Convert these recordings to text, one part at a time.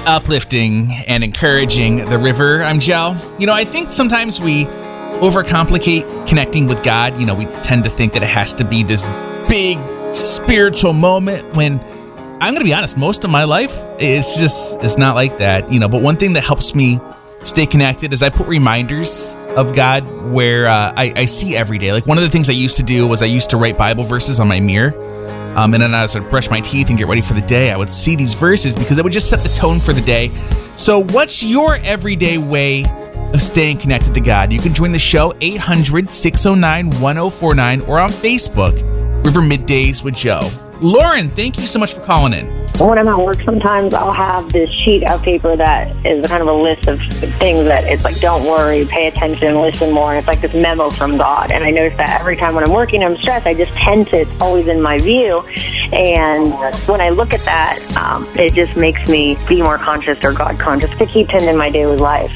uplifting and encouraging the river. I'm Joe. I think sometimes we overcomplicate connecting with God. We tend to think that it has to be this big spiritual moment when, I'm going to be honest, most of my life it's not like that. But one thing that helps me stay connected is I put reminders of God where I see every day. Like, one of the things I used to do was I used to write Bible verses on my mirror. And then as I brush my teeth and get ready for the day, I would see these verses because it would just set the tone for the day. So what's your everyday way of staying connected to God? You can join the show, 800-609-1049, or on Facebook, River Middays with Joe. Lauren, thank you so much for calling in. When I'm at work, sometimes I'll have this sheet of paper that is kind of a list of things that it's like, don't worry, pay attention, listen more. And it's like this memo from God. And I notice that every time when I'm working, I'm stressed, I just tend to, it's always in my view. And when I look at that, it just makes me be more conscious or God conscious to keep Him in my daily life.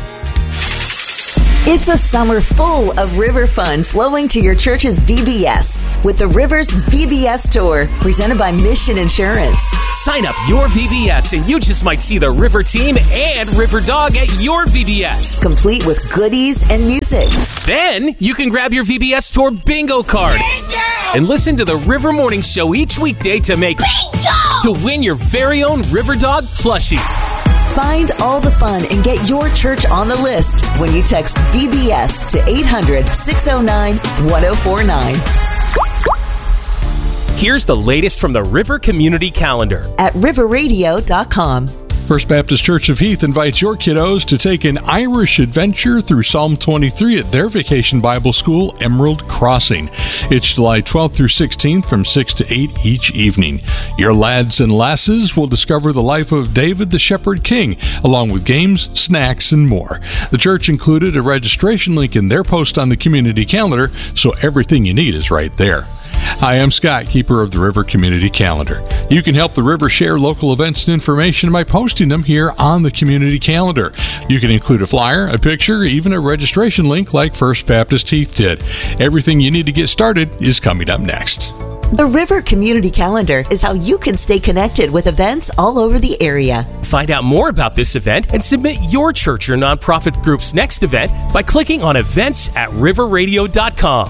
It's a summer full of river fun flowing to your church's VBS with the Rivers VBS Tour, presented by Mission Insurance. Sign up your VBS and you just might see the River Team and River Dog at your VBS. Complete with goodies and music. Then you can grab your VBS Tour bingo card and listen to the River Morning Show each weekday to win your very own River Dog plushie. Find all the fun and get your church on the list when you text VBS to 800-609-1049. Here's the latest from the River Community Calendar at riverradio.com. First Baptist Church of Heath invites your kiddos to take an Irish adventure through Psalm 23 at their vacation Bible school, Emerald Crossing. It's July 12th through 16th from 6 to 8 each evening. Your lads and lasses will discover the life of David the Shepherd King, along with games, snacks, and more. The church included a registration link in their post on the community calendar, so everything you need is right there. Hi, I'm Scott, keeper of the River Community Calendar. You can help the River share local events and information by posting them here on the community calendar. You can include a flyer, a picture, even a registration link like First Baptist Heath did. Everything you need to get started is coming up next. The River Community Calendar is how you can stay connected with events all over the area. Find out more about this event and submit your church or nonprofit group's next event by clicking on events at riverradio.com.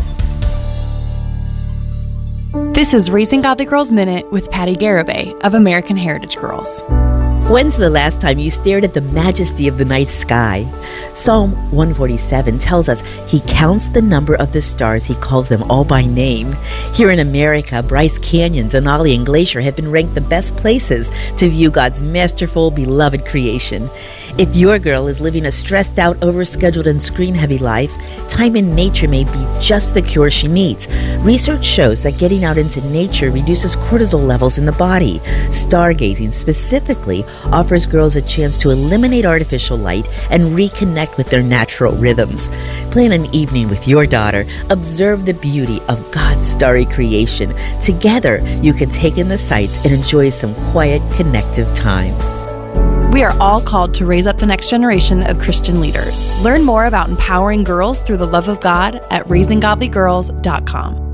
This is Raising Godly Girls Minute with Patty Garibay of American Heritage Girls. When's the last time you stared at the majesty of the night sky? Psalm 147 tells us He counts the number of the stars. He calls them all by name. Here in America, Bryce Canyon, Denali, and Glacier have been ranked the best places to view God's masterful, beloved creation. If your girl is living a stressed out, overscheduled, and screen-heavy life, time in nature may be just the cure she needs. Research shows that getting out into nature reduces cortisol levels in the body. Stargazing specifically offers girls a chance to eliminate artificial light and reconnect with their natural rhythms. Plan an evening with your daughter. Observe the beauty of God's starry creation. Together, you can take in the sights and enjoy some quiet, connective time. We are all called to raise up the next generation of Christian leaders. Learn more about empowering girls through the love of God at raisinggodlygirls.com.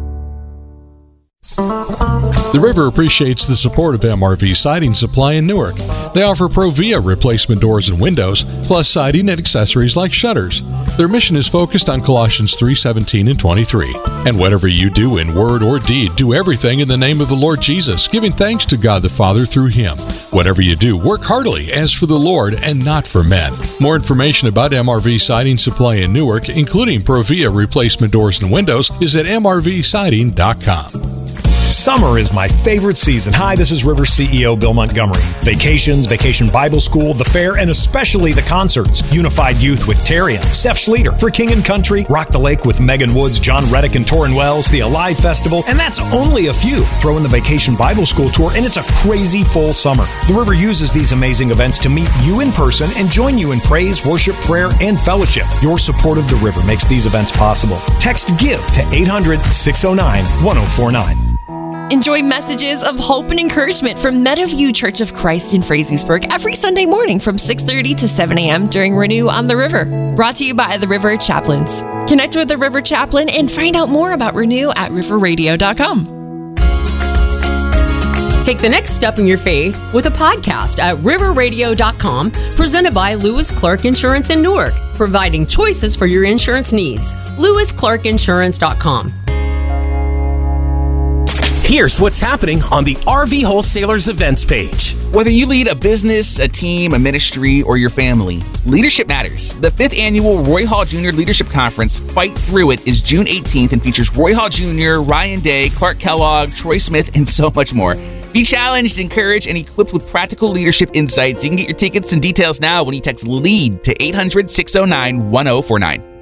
The River appreciates the support of MRV Siding Supply in Newark. They offer Provia replacement doors and windows, plus siding and accessories like shutters. Their mission is focused on Colossians 3:17 and 23. And whatever you do in word or deed, do everything in the name of the Lord Jesus, giving thanks to God the Father through Him. Whatever you do, work heartily as for the Lord and not for men. More information about MRV Siding Supply in Newark, including Provia replacement doors and windows, is at mrvsiding.com. Summer is my favorite season. Hi, this is River CEO Bill Montgomery. Vacations, Vacation Bible School, the fair, and especially the concerts. Unified Youth with Tarian, Steph Schlueter for King and Country, Rock the Lake with Megan Woods, John Reddick and Torrin Wells, the Alive Festival, and that's only a few. Throw in the Vacation Bible School Tour, and it's a crazy full summer. The River uses these amazing events to meet you in person and join you in praise, worship, prayer, and fellowship. Your support of the River makes these events possible. Text GIVE to 800-609-1049. Enjoy messages of hope and encouragement from Meadowview Church of Christ in Frazeysburg every Sunday morning from 6:30 to 7 a.m. during Renew on the River. Brought to you by the River Chaplains. Connect with the River Chaplain and find out more about Renew at riverradio.com. Take the next step in your faith with a podcast at riverradio.com, presented by Lewis Clark Insurance in Newark, providing choices for your insurance needs. LewisClarkInsurance.com. Here's what's happening on the RV Wholesalers events page. Whether you lead a business, a team, a ministry, or your family, leadership matters. The 5th annual Roy Hall Jr. Leadership Conference, Fight Through It, is June 18th and features Roy Hall Jr., Ryan Day, Clark Kellogg, Troy Smith, and so much more. Be challenged, encouraged, and equipped with practical leadership insights. You can get your tickets and details now when you text LEAD to 800-609-1049.